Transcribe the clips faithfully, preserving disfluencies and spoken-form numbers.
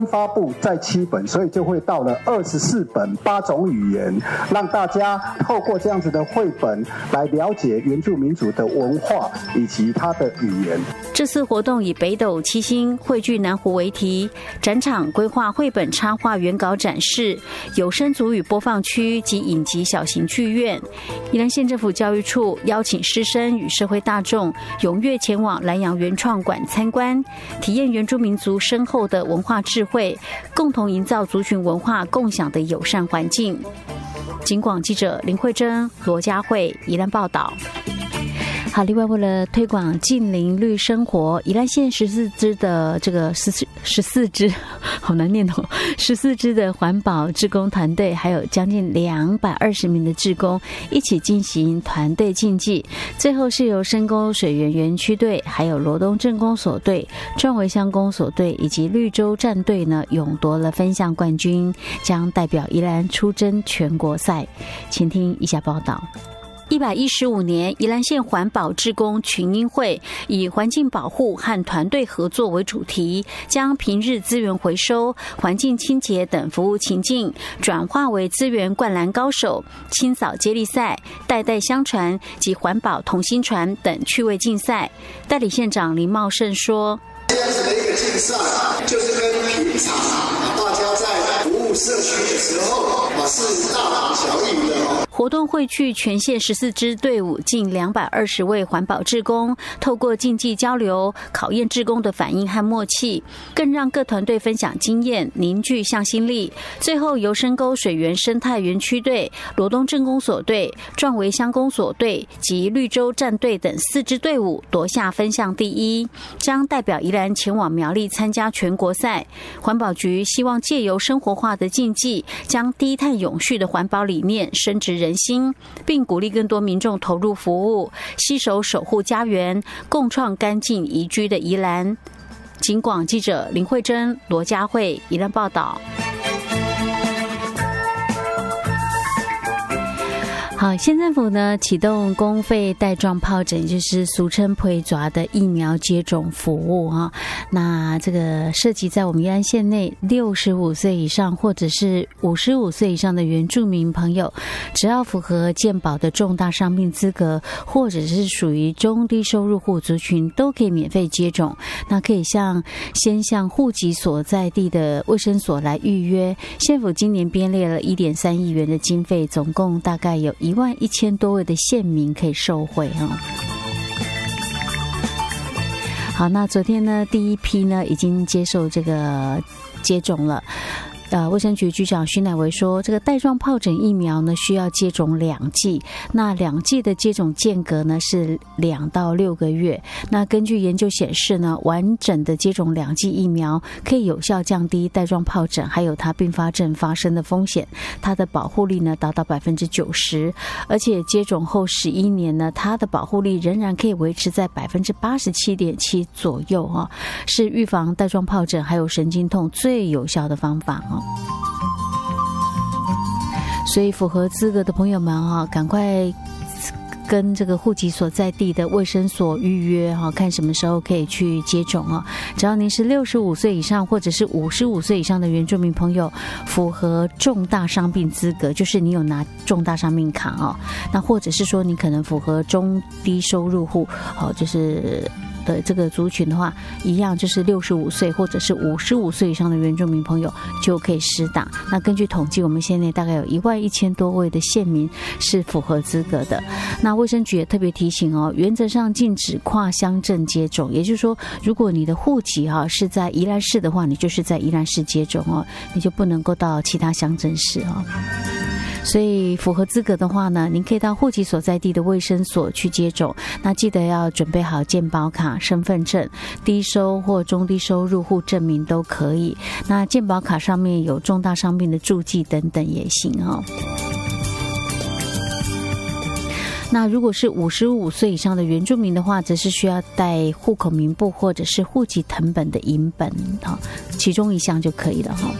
发布在七本，所以就会到了二十四本，八种语言，让大家透过这样子的绘本来了解原住民族的文化以及它的语言。 这次活动以北斗七星汇聚南湖为题，展场规划绘本插画原稿展示、有声族语播放区及影集小型剧院。宜兰县政府教育处邀请师生与社会大众踊跃前往南洋原创馆参观，体验原住民族深厚的文化智慧，共同营造族群文化共享的友善环境。警广记者林慧珍、罗佳慧宜兰报道。好，另外为了推广近邻绿生活，宜兰县十四支的这个十十四支好难念哦，十四支的环保志工团队，还有将近两百二十名的志工一起进行团队竞技。最后是由深沟水源园区队、还有罗东镇公所队、壮围乡公所队以及绿洲战队呢，勇夺了分项冠军，将代表宜兰出征全国赛。请听以下报道。一百一十五年，宜兰县环保志工群英会以环境保护和团队合作为主题，将平日资源回收、环境清洁等服务情境转化为资源灌篮高手、清扫接力赛、代代相传及环保同心传等趣味竞赛。代理县长林茂盛说：“ 这样子的一个竞赛，就是跟平常大家在服务社区的时候啊是大同小异的哦。” 活动汇聚全县十四支队伍，近两百二十位环保志工，透过竞技交流，考验志工的反应和默契，更让各团队分享经验，凝聚向心力。最后由深沟水源生态园区队、罗东镇公所队、壮围乡公所队及绿洲战队等四支队伍夺下分项第一，将代表宜兰前往苗栗参加全国赛。环保局希望借由生活化的竞技，将低碳永续的环保理念深植人心，并鼓励更多民众投入服务，携手守护家园，共创干净宜居的宜兰。警广记者林慧珍、罗佳慧宜兰报道。好，县政府呢启动公费带状疱疹，就是俗称皮抓的疫苗接种服务哈。那这个涉及在我们宜兰县内六十五岁以上或者是五十五岁以上的原住民朋友，只要符合健保的重大伤病资格，或者是属于中低收入户族群，都可以免费接种。那可以向先向户籍所在地的卫生所来预约。县府今年编列了一点三亿元的经费，总共大概有一万一千多位的县民可以受惠哦。好，那昨天呢，第一批呢已经接受这个接种了。呃，卫生局局长徐乃维说，这个带状疱疹疫苗呢需要接种两剂，那两剂的接种间隔呢是两到六个月。那根据研究显示呢，完整的接种两剂疫苗可以有效降低带状疱疹还有它并发症发生的风险，它的保护力呢达到百分之九十，而且接种后十一年呢，它的保护力仍然可以维持在百分之八十七点七左右啊，是预防带状疱疹还有神经痛最有效的方法哦。所以符合资格的朋友们啊，赶快跟这个户籍所在地的卫生所预约哈，看什么时候可以去接种啊。只要您是六十五岁以上或者是五十五岁以上的原住民朋友，符合重大伤病资格，就是你有拿重大伤病卡啊，那或者是说你可能符合中低收入户，好，就是的这个族群的话，一样就是六十五岁或者是五十五岁以上的原住民朋友就可以施打。那根据统计，我们县内大概有一万一千多位的县民是符合资格的。那卫生局也特别提醒哦，原则上禁止跨乡镇接种，也就是说，如果你的户籍哈、啊、是在宜兰市的话，你就是在宜兰市接种哦，你就不能够到其他乡镇市哦。所以符合资格的话呢，您可以到户籍所在地的卫生所去接种。那记得要准备好健保卡、身份证、低收或中低收入户证明都可以。那健保卡上面有重大伤病的注记等等也行哦。那如果是五十五岁以上的原住民的话，则是需要带户口名簿或者是户籍誊本的影本哈，其中一项就可以了哈。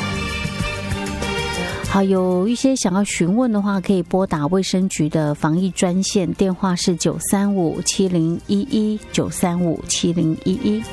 好，有一些想要询问的话，可以拨打卫生局的防疫专线，电话是九三五七零一一九三五七零一一。